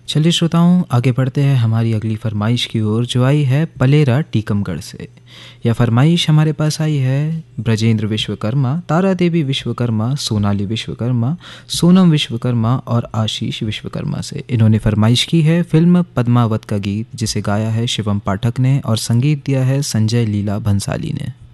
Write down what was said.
चलिए श्रोताओं, आगे बढ़ते हैं हमारी अगली फरमाइश की ओर, जो आई है पलेरा टीकमगढ़ से। यह फरमाइश हमारे पास आई है ब्रजेंद्र विश्वकर्मा, तारा देवी विश्वकर्मा, सोनाली विश्वकर्मा, सोनम विश्वकर्मा और आशीष विश्वकर्मा से। इन्होंने फरमाइश की है फिल्म पद्मावत का गीत, जिसे गाया है शिवम पाठक ने और संगीत दिया है संजय लीला भंसाली ने।